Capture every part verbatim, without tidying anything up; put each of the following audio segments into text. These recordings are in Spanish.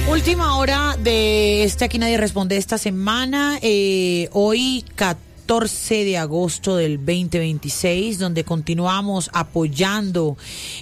Última hora de este Aquí Nadie Responde esta semana. Eh, hoy, catorce de agosto del veinte veintiséis, donde continuamos apoyando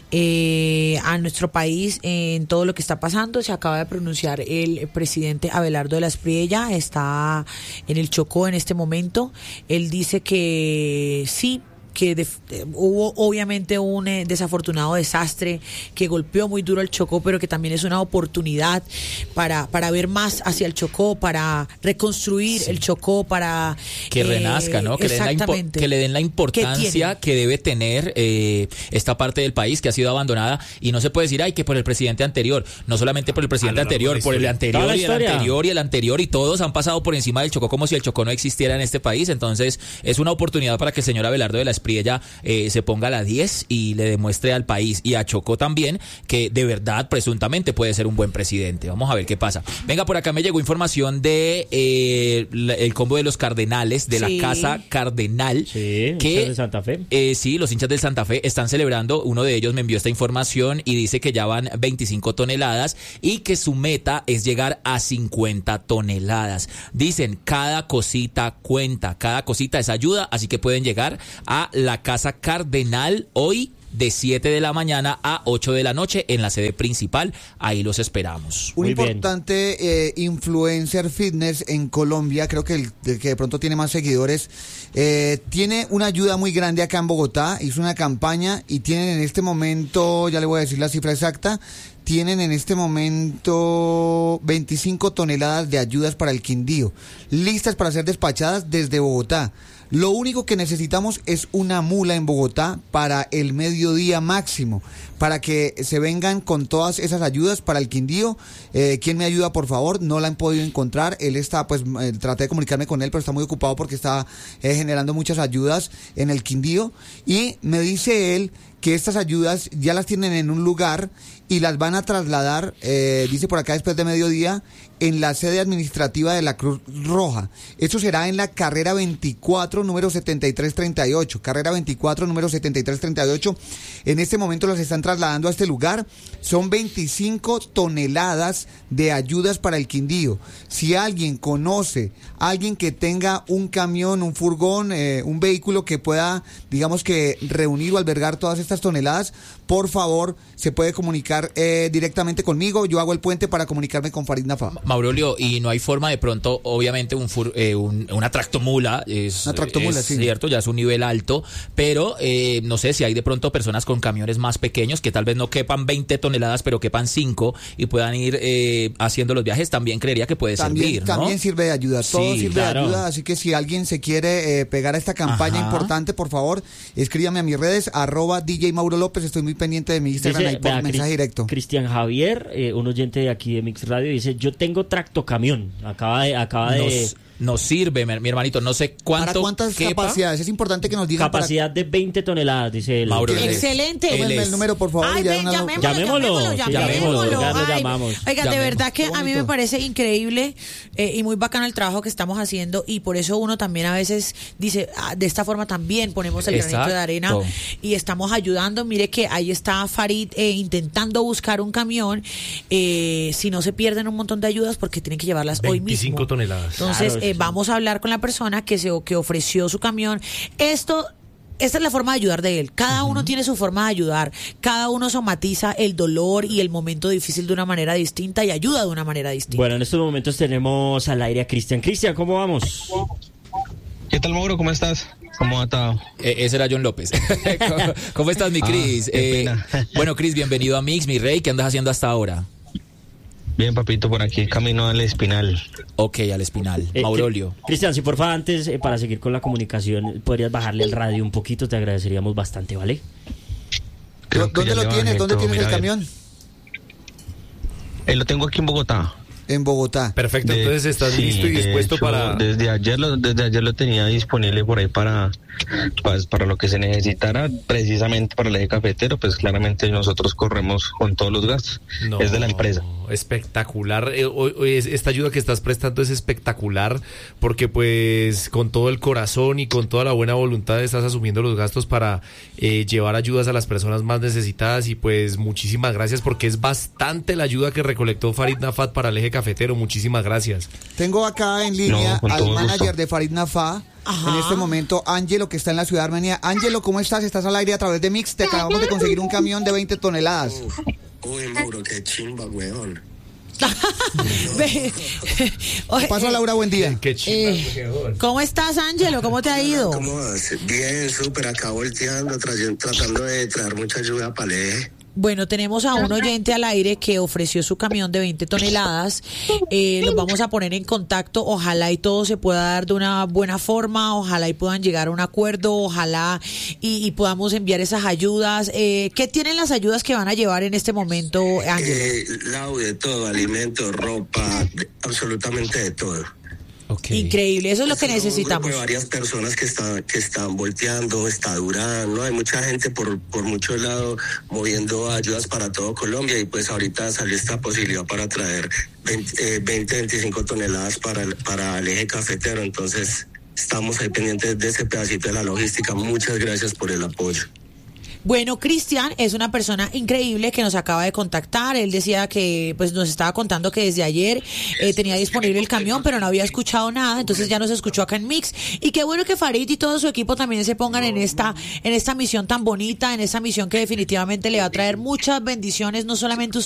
eh, a nuestro país en todo lo que está pasando. Se acaba de pronunciar el presidente Abelardo de la Espriella, está en el Chocó en este momento. Él dice que sí, que de, eh, hubo obviamente un eh, desafortunado desastre que golpeó muy duro al Chocó, pero que también es una oportunidad para, para ver más hacia el Chocó, para reconstruir sí. el Chocó, para que eh, renazca, ¿no? Que le, den la impo- que le den la importancia que debe tener eh, esta parte del país que ha sido abandonada, y no se puede decir, ay, que por el presidente anterior, no solamente por el presidente anterior, por el anterior y el anterior y el anterior, y todos han pasado por encima del Chocó como si el Chocó no existiera en este país. Entonces es una oportunidad para que el señor Abelardo de la Espriella ella eh, se ponga a la diez y le demuestre al país y a Chocó también que de verdad presuntamente puede ser un buen presidente. Vamos a ver qué pasa. Venga, por acá me llegó información de eh, la, el combo de los Cardenales, de sí. la Casa Cardenal. Sí, que, hinchas de Santa Fe. Eh, sí, los hinchas del Santa Fe están celebrando. Uno de ellos me envió esta información y dice que ya van veinticinco toneladas y que su meta es llegar a cincuenta toneladas. Dicen, cada cosita cuenta, cada cosita es ayuda, así que pueden llegar a la Casa Cardenal hoy de siete de la mañana a ocho de la noche en la sede principal. Ahí los esperamos. Un Muy importante eh, influencer fitness en Colombia, creo que el, el que de pronto tiene más seguidores, eh, tiene una ayuda muy grande acá en Bogotá. Hizo una campaña y tienen en este momento, ya le voy a decir la cifra exacta, tienen en este momento veinticinco toneladas de ayudas para el Quindío, listas para ser despachadas desde Bogotá. Lo único que necesitamos es una mula en Bogotá para el mediodía máximo, para que se vengan con todas esas ayudas para el Quindío. Eh, ¿Quién me ayuda, por favor? No la han podido encontrar. Él está, pues, eh, traté de comunicarme con él, pero está muy ocupado porque está eh, generando muchas ayudas en el Quindío. Y me dice él que estas ayudas ya las tienen en un lugar y las van a trasladar, eh, dice por acá después de mediodía, en la sede administrativa de la Cruz Roja. Esto será en la carrera veinticuatro, número setenta y tres treinta y ocho. Carrera veinticuatro, número setenta y tres treinta y ocho. En este momento las están trasladando a este lugar. Son veinticinco toneladas de ayudas para el Quindío. Si alguien conoce, alguien que tenga un camión, un furgón, eh, un vehículo que pueda, digamos que reunir o albergar todas estas toneladas, por favor, se puede comunicar eh, directamente conmigo. Yo hago el puente para comunicarme con Farid Nafa. Maurolio, y no hay forma de pronto, obviamente un, fur, eh, un una tractomula es, una tractomula, es sí. cierto, ya es un nivel alto, pero eh, no sé si hay de pronto personas con camiones más pequeños que tal vez no quepan veinte toneladas, pero quepan cinco y puedan ir eh, haciendo los viajes. También creería que puede también, servir, ¿no? También sirve de ayuda, todo sí, sirve claro. de ayuda, así que si alguien se quiere eh, pegar a esta campaña Ajá. importante, por favor, escríbame a mis redes, arroba D J Mauro López, estoy muy pendiente de mi Instagram, dice, ahí por vea, mensaje Cri- directo. Cristian Javier, eh, un oyente de aquí de Mix Radio, dice, yo tengo tractocamión. Acaba de... Acaba de Nos, nos sirve, mi, mi hermanito, no sé cuánto... ¿Para cuántas quepa? Capacidades? Es importante que nos digan... Capacidad para... de veinte toneladas, dice él. Mauro, excelente. Tómenme el número, por favor. Ay, ya ven, una... llamémoslo, llamémoslo, llamémoslo, sí, llamémoslo. llamémoslo. Ay, llamamos. Oiga, Llamemos. de verdad que a mí me parece increíble eh, y muy bacano el trabajo que estamos haciendo, y por eso uno también a veces dice, ah, de esta forma también ponemos el Exacto. granito de arena y estamos ayudando. Mire que ahí está Farid eh, intentando buscar un camión, eh, si no se pierden un montón de ayudas porque tienen que llevarlas hoy mismo. veinticinco toneladas. Entonces Claro, eh, sí. vamos a hablar con la persona que se que ofreció su camión. Esto Esta es la forma de ayudar de él. Cada uno uh-huh. tiene su forma de ayudar. Cada uno somatiza el dolor y el momento difícil de una manera distinta y ayuda de una manera distinta. Bueno, en estos momentos tenemos al aire a Cristian. Cristian, ¿cómo vamos? ¿Qué tal, Mauro? ¿Cómo estás? ¿Cómo ha estado? Eh, ese era John López. ¿Cómo, ¿Cómo estás, mi Cris? Ah, qué eh, pena. bueno, Cris, bienvenido a Mix, mi rey. ¿Qué andas haciendo hasta ahora? Bien, papito, por aquí camino al Espinal. Ok, al Espinal. Eh, Maurolio. Cristian, si por favor antes, eh, para seguir con la comunicación, podrías bajarle el radio un poquito, te agradeceríamos bastante, ¿vale? Creo que ¿Dónde ya lo le tienes? bajé ¿Dónde todo, tienes mira, el a ver. camión? Eh, lo tengo aquí en Bogotá. En Bogotá. Perfecto, De- entonces estás sí, listo y de dispuesto hecho, para... Desde ayer, lo, desde ayer lo tenía disponible por ahí para, pues, para lo que se necesitara, precisamente para el eje cafetero, pues claramente nosotros corremos con todos los gastos. No, es de la empresa. espectacular. Esta ayuda que estás prestando es espectacular porque pues con todo el corazón y con toda la buena voluntad estás asumiendo los gastos para eh, llevar ayudas a las personas más necesitadas y pues muchísimas gracias porque es bastante la ayuda que recolectó Farid Nafat para el eje cafetero. Muchísimas gracias. Tengo acá en línea no, al manager gusto. de Farid Nafat. Ajá. En este momento, Ángelo, que está en la ciudad de Armenia. Ángelo, ¿cómo estás? Estás al aire a través de Mix. Te acabamos de conseguir un camión de veinte toneladas. Uf, uy, Mauro, qué chimba, weón. ¿Qué pasa, Laura? Buen día. Qué chimba, eh, ¿Cómo estás, Ángelo? ¿Cómo te ha ido? ¿Cómo vas? Bien, súper, acá volteando, tra- tratando de traer mucha ayuda para el eje. Bueno, tenemos a un oyente al aire que ofreció su camión de veinte toneladas. Eh, los vamos a poner en contacto. Ojalá y todo se pueda dar de una buena forma. Ojalá y puedan llegar a un acuerdo. Ojalá y, y podamos enviar esas ayudas. Eh, ¿Qué tienen las ayudas que van a llevar en este momento, Ángel? Eh, Lau, de todo, alimentos, ropa, de- absolutamente de todo. Okay. Increíble, eso es lo que Somos un necesitamos. grupo de varias personas que están que están volteando, está Durán, ¿no? Hay mucha gente por por muchos lados moviendo ayudas para todo Colombia y pues ahorita salió esta posibilidad para traer veinte, veinticinco toneladas para el, para el eje cafetero, entonces estamos ahí pendientes de ese pedacito de la logística. Muchas gracias por el apoyo. Bueno, Cristian es una persona increíble que nos acaba de contactar. Él decía que, pues, nos estaba contando que desde ayer eh, tenía disponible el camión, pero no había escuchado nada. Entonces ya nos escuchó acá en Mix. Y qué bueno que Farid y todo su equipo también se pongan en esta, en esta misión tan bonita, en esta misión que definitivamente le va a traer muchas bendiciones, no solamente a